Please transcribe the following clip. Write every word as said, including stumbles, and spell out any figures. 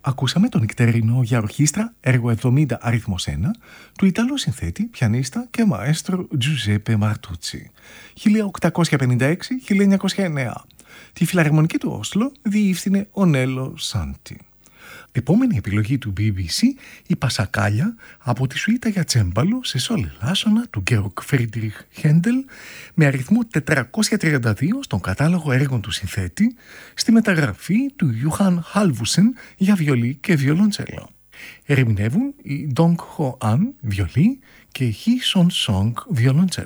Ακούσαμε τον νυκτερινό για ορχήστρα έργο εβδομήντα αριθμός ένα του Ιταλού συνθέτη, πιανίστα και μαέστρο Giuseppe Martucci χίλια οκτακόσια πενήντα έξι με χίλια εννιακόσια εννέα. Τη φιλαρμονική του Όσλο διεύθυνε ο Νέλο Σάντι. Επόμενη επιλογή του μπι μπι σι, η Πασακάλια από τη σουίτα για τσέμπαλο σε σόλ ελάσσονα του Γκέοργκ Φρίντριχ Χέντελ με αριθμό τετρακόσια τριάντα δύο στον κατάλογο έργων του συνθέτη στη μεταγραφή του Ιούχαν Χάλβουσεν για βιολί και βιολοντσέλο. Ερμηνεύουν η Ντόγκ Χο Αν βιολί και Χι Σον Σόγκ βιολοντσέλο.